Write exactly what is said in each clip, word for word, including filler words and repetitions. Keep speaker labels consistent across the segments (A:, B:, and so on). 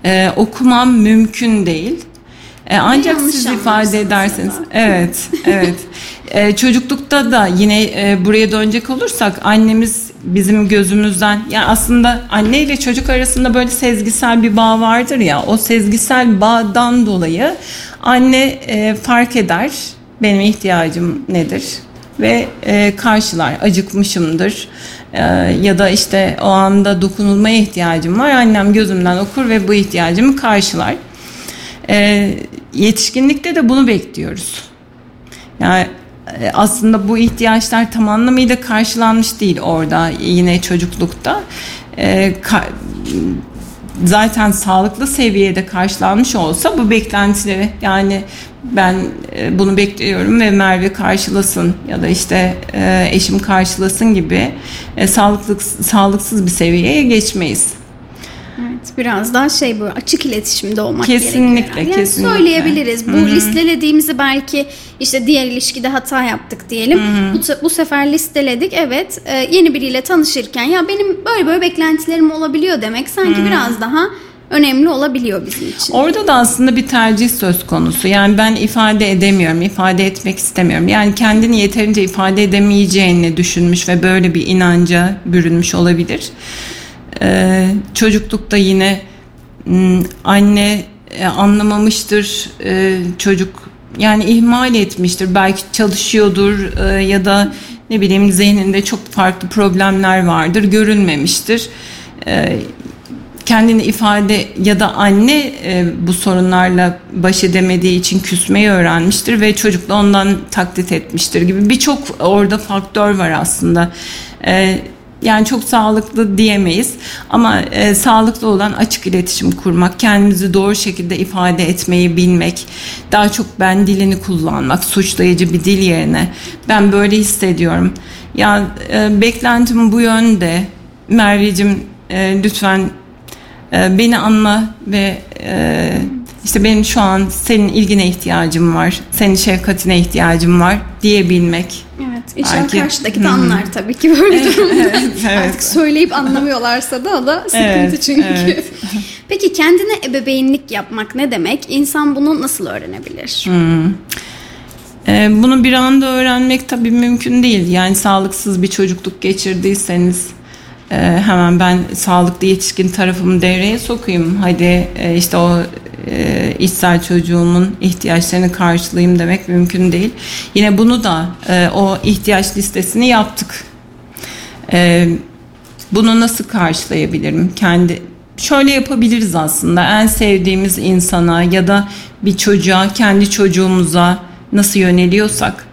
A: e, okumam mümkün değil. E, ancak
B: yanlış
A: siz ifade ederseniz,
B: zaten.
A: evet, evet. E, çocuklukta da yine e, buraya dönecek olursak annemiz bizim gözümüzden, yani aslında anne ile çocuk arasında böyle sezgisel bir bağ vardır ya, o sezgisel bağdan dolayı anne e, fark eder benim ihtiyacım nedir ve e, karşılar. Acıkmışımdır e, ya da işte o anda dokunulmaya ihtiyacım var, annem gözümden okur ve bu ihtiyacımı karşılar. E, yetişkinlikte de bunu bekliyoruz. Yani e, aslında bu ihtiyaçlar tam anlamıyla karşılanmış değil orada, yine çocuklukta. E, ka- zaten sağlıklı seviyede karşılanmış olsa bu beklentileri, yani ben e, bunu bekliyorum ve Merve karşılasın ya da işte e, eşim karşılasın gibi e, sağlıklı sağlıksız bir seviyeye geçmeyiz.
B: Evet, biraz daha şey, böyle açık iletişimde olmak
A: Kesinlikle,
B: gerekiyor. Yani
A: kesinlikle.
B: söyleyebiliriz. Bu
A: Hı-hı.
B: listelediğimizi belki işte diğer ilişkide hata yaptık diyelim. Bu, bu sefer listeledik. Evet, e, yeni biriyle tanışırken ya benim böyle böyle beklentilerim olabiliyor demek sanki Hı-hı. biraz daha önemli olabiliyor bizim için.
A: Orada da aslında bir tercih söz konusu. Yani ben ifade edemiyorum, ifade etmek istemiyorum. Yani kendini yeterince ifade edemeyeceğini düşünmüş ve böyle bir inanca bürünmüş olabilir. Ee, çocuklukta yine anne e, anlamamıştır, e, çocuk yani ihmal etmiştir, belki çalışıyordur e, ya da ne bileyim zihninde çok farklı problemler vardır, görülmemiştir. E, kendini ifade ya da anne e, bu sorunlarla baş edemediği için küsmeyi öğrenmiştir ve çocuk da ondan taklit etmiştir gibi birçok orada faktör var aslında. E, Yani çok sağlıklı diyemeyiz ama e, sağlıklı olan açık iletişim kurmak, kendimizi doğru şekilde ifade etmeyi bilmek, daha çok ben dilini kullanmak, suçlayıcı bir dil yerine ben böyle hissediyorum. Ya e, beklentim bu yönde. Merveciğim e, lütfen e, beni anla ve e, işte benim şu an senin ilgine ihtiyacım var, senin şefkatine ihtiyacım var diyebilmek.
B: Evet, inşallah karşıdaki de anlar tabii ki böyle
A: evet,
B: durumda.
A: Evet, evet.
B: Artık söyleyip anlamıyorlarsa da o da sıkıntı
A: Evet,
B: çünkü.
A: evet.
B: Peki kendine ebeveynlik yapmak ne demek? İnsan bunu nasıl öğrenebilir?
A: Hmm. Ee, bunu bir anda öğrenmek tabii mümkün değil. Yani sağlıksız bir çocukluk geçirdiyseniz e, hemen ben sağlıklı yetişkin tarafımı devreye sokayım. Hadi e, işte o e, içsel çocuğumun ihtiyaçlarını karşılayayım demek mümkün değil. Yine bunu da e, o ihtiyaç listesini yaptık. E, bunu nasıl karşılayabilirim? Kendi şöyle yapabiliriz aslında. En sevdiğimiz insana ya da bir çocuğa, kendi çocuğumuza nasıl yöneliyorsak,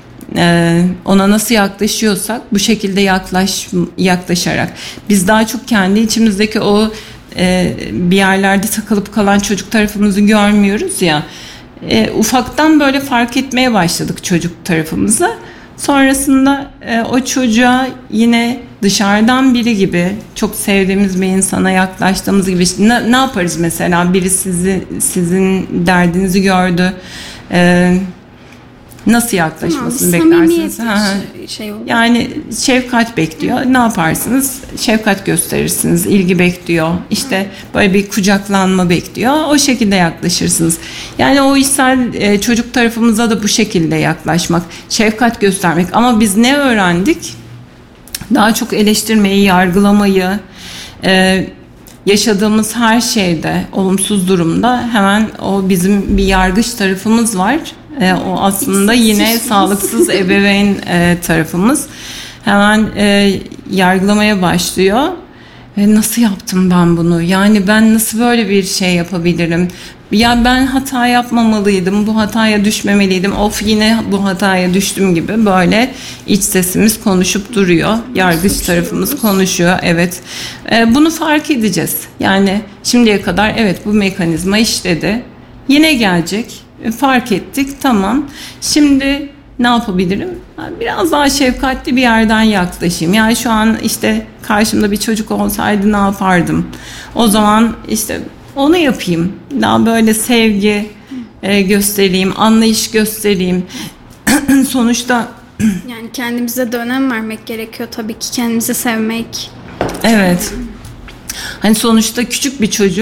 A: ona nasıl yaklaşıyorsak bu şekilde yaklaş yaklaşarak biz daha çok kendi içimizdeki o bir yerlerde takılıp kalan çocuk tarafımızı görmüyoruz ya, ufaktan böyle fark etmeye başladık çocuk tarafımızı. Sonrasında o çocuğa yine dışarıdan biri gibi, çok sevdiğimiz bir insana yaklaştığımız gibi ne, ne yaparız mesela? Biri sizi, sizin derdinizi gördü. Ee, nasıl yaklaşmasını
B: tamam,
A: beklersiniz?
B: Şey
A: yani şefkat bekliyor. Ne yaparsınız? Şefkat gösterirsiniz. İlgi bekliyor. İşte böyle bir kucaklanma bekliyor. O şekilde yaklaşırsınız. Yani o içsel e, çocuk tarafımıza da bu şekilde yaklaşmak, şefkat göstermek. Ama biz ne öğrendik? Daha çok eleştirmeyi, yargılamayı, e, yaşadığımız her şeyde, olumsuz durumda hemen o bizim bir yargıç tarafımız var. E, o aslında yine sağlıksız ebeveyn e, tarafımız. Hemen e, yargılamaya başlıyor. E, nasıl yaptım ben bunu? Yani ben nasıl böyle bir şey yapabilirim? Ya ben hata yapmamalıydım, bu hataya düşmemeliydim. Of, yine bu hataya düştüm gibi böyle iç sesimiz konuşup duruyor. Yargıç tarafımız konuşuyor. Evet. E, bunu fark edeceğiz. Yani şimdiye kadar evet bu mekanizma işledi. Yine gelecek. Fark ettik, tamam. Şimdi ne yapabilirim? Biraz daha şefkatli bir yerden yaklaşayım. Yani şu an işte karşımda bir çocuk olsaydı ne yapardım? O zaman işte onu yapayım. Daha böyle sevgi e, göstereyim, anlayış göstereyim. Sonuçta
B: yani kendimize de önem vermek gerekiyor tabii ki, kendimizi sevmek.
A: Evet. Hani sonuçta küçük bir çocuğu